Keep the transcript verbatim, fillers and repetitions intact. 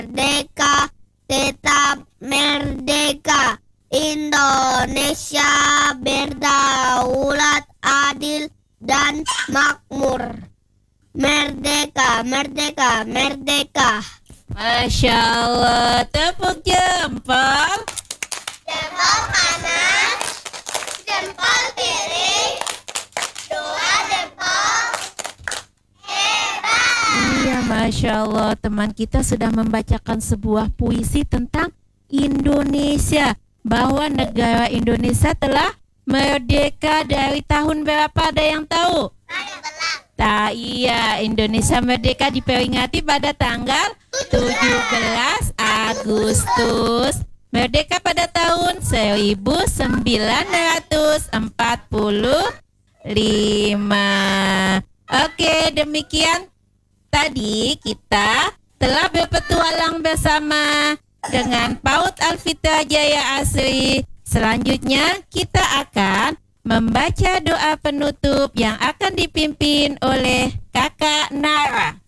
merdeka, tetap merdeka. Indonesia berdaulat, adil, dan makmur. Merdeka, merdeka, merdeka. Masya Allah, tepuk jempol. Jempol kanan, jempol kiri, dua jempol. Hebat. Iya, Masya Allah, teman kita sudah membacakan sebuah puisi tentang Indonesia, bahwa negara Indonesia telah merdeka dari tahun berapa, ada yang tahu? Tak, iya, Indonesia merdeka diperingati pada tanggal tujuh belas Agustus. Merdeka pada tahun seribu sembilan ratus empat puluh lima. Oke, demikian tadi kita telah berpetualang bersama dengan PAUD Alfitra Jaya Asri. Selanjutnya kita akan membaca doa penutup yang akan dipimpin oleh Kakak Nara.